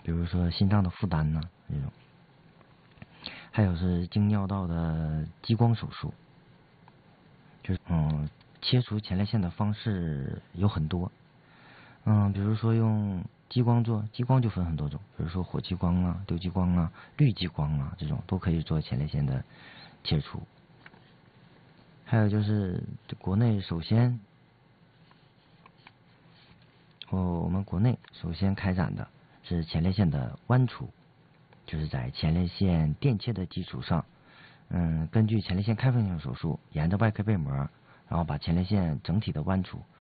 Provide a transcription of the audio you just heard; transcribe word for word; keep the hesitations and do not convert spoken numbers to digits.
比如说心脏的负担呐这种。还有是经尿道的激光手术，就是嗯，切除前列腺的方式有很多，嗯，比如说用激光做，激光就分很多种，比如说火激光啊、六激光啊、绿激光啊这种都可以做前列腺的切除。还有就是国内首先，哦，我们国内首先开展的是前列腺的剜除，就是在前列腺电切的基础上，嗯，根据前列腺开放性手术，沿着外科背膜，然后把前列腺整体的剜除，